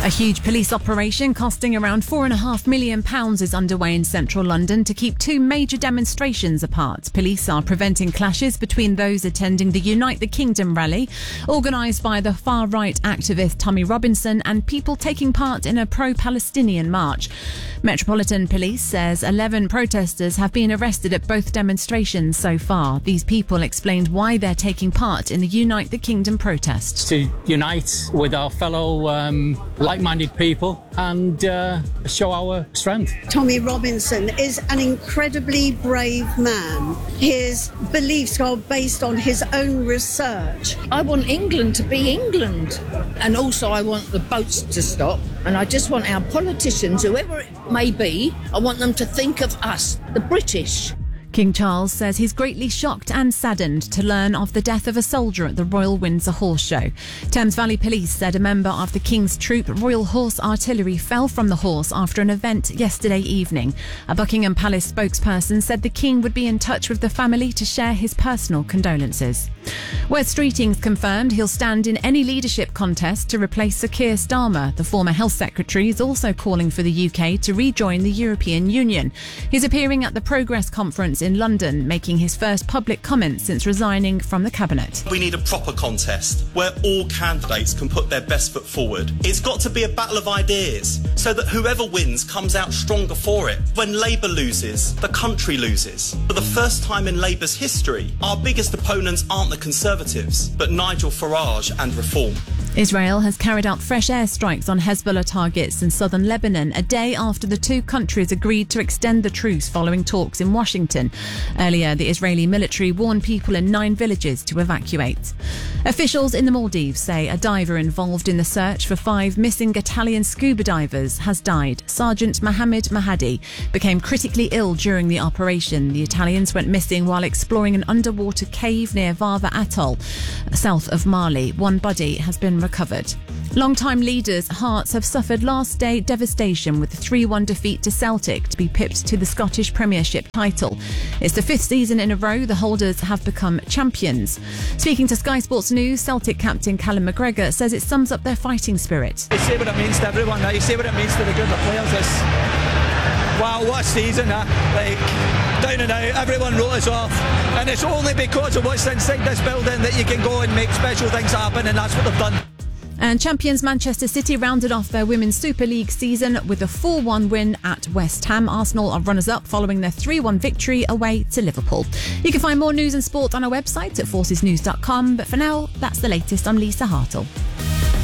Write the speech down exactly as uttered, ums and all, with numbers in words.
A huge police operation costing around four and a half million pounds is underway in central London to keep two major demonstrations apart. Police are preventing clashes between those attending the Unite the Kingdom rally, organised by the far-right activist Tommy Robinson, and people taking part in a pro-Palestinian march. Metropolitan Police says eleven protesters have been arrested at both demonstrations so far. These people explained why they're taking part in the Unite the Kingdom protest. To unite with our fellow um, like-minded people and uh, show our strength. Tommy Robinson is an incredibly brave man. His beliefs are based on his own research. I want England to be England, and also I want the boats to stop, and I just want our politicians, whoever it may be, I want them to think of us, the British. King Charles says he's greatly shocked and saddened to learn of the death of a soldier at the Royal Windsor Horse Show. Thames Valley Police said a member of the King's Troop Royal Horse Artillery fell from the horse after an event yesterday evening. A Buckingham Palace spokesperson said the King would be in touch with the family to share his personal condolences. Wes Streeting's confirmed he'll stand in any leadership contest to replace Sir Keir Starmer. The former Health Secretary is also calling for the U K to rejoin the European Union. He's appearing at the Progress Conference in London, making his first public comments since resigning from the cabinet. We need a proper contest where all candidates can put their best foot forward. It's got to be a battle of ideas so that whoever wins comes out stronger for it. When Labour loses, the country loses. For the first time in Labour's history, our biggest opponents aren't the Conservatives, but Nigel Farage and Reform. Israel has carried out fresh airstrikes on Hezbollah targets in southern Lebanon a day after the two countries agreed to extend the truce following talks in Washington. Earlier, the Israeli military warned people in nine villages to evacuate. Officials in the Maldives say a diver involved in the search for five missing Italian scuba divers has died. Sergeant Mohammed Mahadi became critically ill during the operation. The Italians went missing while exploring an underwater cave near Vava Atoll, south of Mali. One body has been recovered. Long-time leaders Hearts have suffered last-day devastation with a three one defeat to Celtic to be pipped to the Scottish Premiership title. It's the fifth season in a row the holders have become champions. Speaking to Sky Sports News, Celtic captain Callum McGregor says it sums up their fighting spirit. You see what it means to everyone now. You see what it means to the group of players. It's, wow, what a season, huh? Like, down and out, everyone wrote us off. And it's only because of what's inside this building that you can go and make special things happen, and that's what they've done. And champions Manchester City rounded off their Women's Super League season with a four one win at West Ham. Arsenal are runners-up following their three one victory away to Liverpool. You can find more news and sport on our website at forces news dot com. But for now, that's the latest. I'm Lisa Hartle.